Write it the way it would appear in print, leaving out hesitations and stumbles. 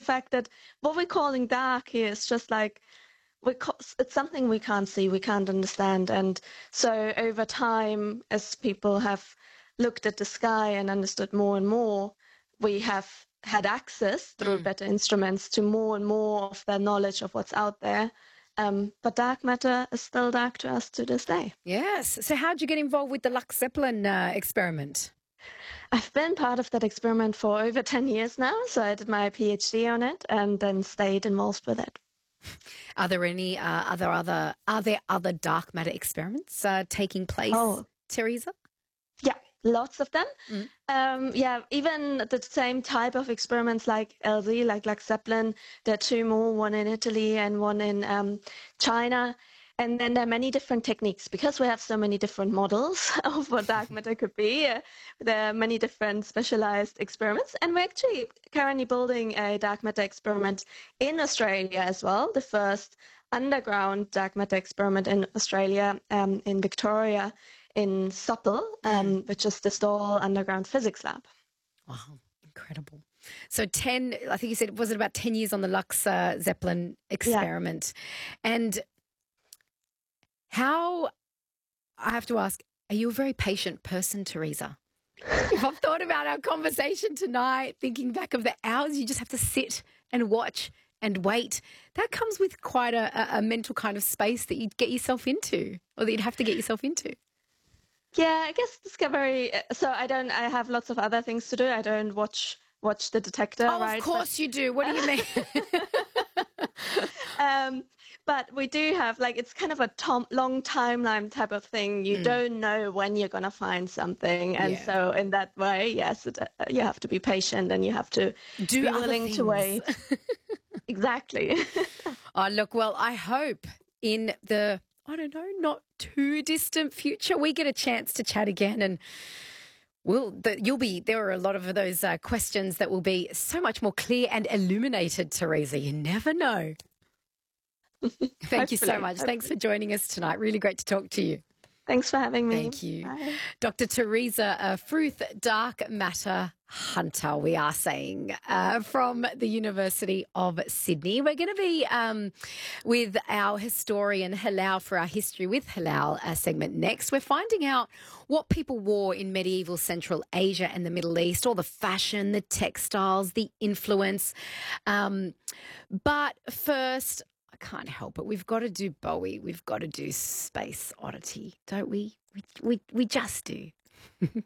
fact that what we're calling dark here is just like it's something we can't see, we can't understand. And so over time, as people have looked at the sky and understood more and more, we have had access through better instruments to more and more of the knowledge of what's out there. But dark matter is still dark to us to this day. Yes. So how'd you get involved with the Lux Zeppelin experiment? I've been part of that experiment for over 10 years now. So I did my PhD on it and then stayed involved with it. Are there any are there other dark matter experiments taking place, Teresa? Yeah, lots of them. Mm. Yeah, even the same type of experiments like LZ, like Lux Zeppelin. There are two more, one in Italy and one in China. And then there are many different techniques because we have so many different models of what dark matter could be. There are many different specialized experiments. And we're actually currently building a dark matter experiment in Australia as well, the first underground dark matter experiment in Australia, in Victoria, in SOPL, which is the Stawell Underground Physics Lab. Wow, incredible. So I think you said, was it about 10 years on the Lux Zeppelin experiment? Yeah. And I have to ask, are you a very patient person, Teresa? If I've thought about our conversation tonight, thinking back of the hours you just have to sit and watch and wait, that comes with quite a mental kind of space that you'd get yourself into, or that you'd have to get yourself into. Yeah, I guess Discovery. So I have lots of other things to do. I don't watch The Detector. Oh, right? Of course you do. What do you mean? But we do have, like, it's kind of a long timeline type of thing. You don't know when you're going to find something. And so in that way, yes, you have to be patient and you have to be willing to wait. Exactly. Oh, look, well, I hope in the, I don't know, not too distant future, we get a chance to chat again, and there are a lot of those questions that will be so much more clear and illuminated, Teresa. You never know. Thank you so much. Thanks for joining us tonight. Really great to talk to you. Thanks for having me. Thank you. Bye. Dr. Teresa Fruth, dark matter hunter, we are saying, from the University of Sydney. We're going to be with our historian Hilal for our History with Hilal segment next. We're finding out what people wore in medieval Central Asia and the Middle East, all the fashion, the textiles, the influence. But first, I can't help it. We've got to do Bowie. We've got to do Space Oddity, don't we? We just do.